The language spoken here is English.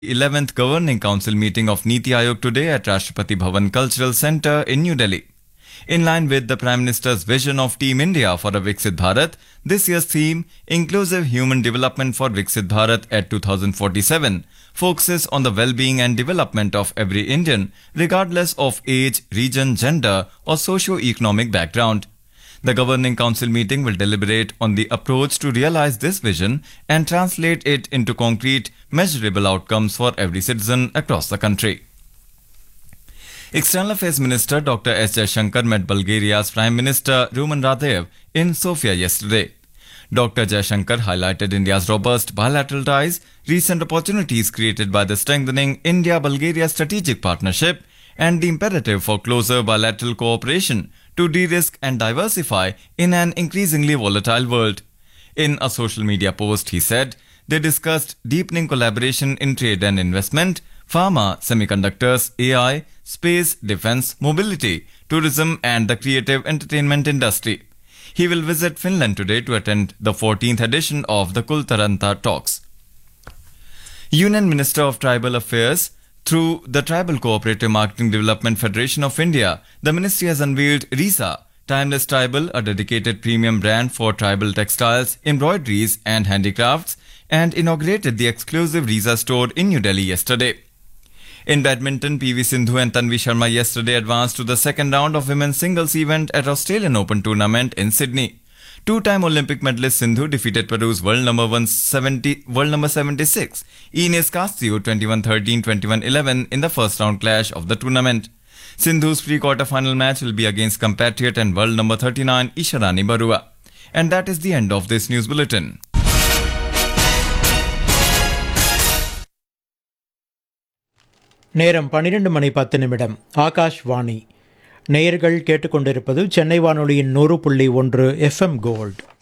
11th Governing Council meeting of Niti Aayog today at Rashtrapati Bhavan Cultural Centre in New Delhi. In line with the Prime Minister's vision of Team India for a Viksit Bharat, this year's theme, Inclusive Human Development for Viksit Bharat at 2047, focuses on the well-being and development of every Indian, regardless of age, region, gender or socio-economic background. The Governing Council meeting will deliberate on the approach to realize this vision and translate it into concrete, measurable outcomes for every citizen across the country. External Affairs Minister Dr. S. Jaishankar met Bulgaria's Prime Minister Rumen Radev in Sofia yesterday. Dr. Jaishankar highlighted India's robust bilateral ties, recent opportunities created by the strengthening India-Bulgaria strategic partnership, and the imperative for closer bilateral cooperation to de-risk and diversify in an increasingly volatile world. In a social media post, he said, they discussed deepening collaboration in trade and investment, pharma, semiconductors, AI, space, defense, mobility, tourism and the creative entertainment industry. He will visit Finland today to attend the 14th edition of the Kultaranta Talks. Union Minister of Tribal Affairs, through the Tribal Cooperative Marketing Development Federation of India, the ministry has unveiled RISA, Timeless Tribal, a dedicated premium brand for tribal textiles, embroideries and handicrafts, and inaugurated the exclusive RISA store in New Delhi yesterday. In badminton, PV Sindhu and Tanvi Sharma yesterday advanced to the second round of women's singles event at Australian Open tournament in Sydney. Two-time Olympic medalist Sindhu defeated Peru's world number 76, Ines Castillo 21-13, 21-11 in the first round clash of the tournament. Sindhu's pre-quarter-final match will be against compatriot and world number 39 Isharani Barua. And that is the end of this news bulletin. நேரம் 12:10 ஆகாஷ்வாணி. நேயர்கள் கேட்டுக்கொண்டிருப்பது சென்னை வானொலியின் 100.1 FM gold.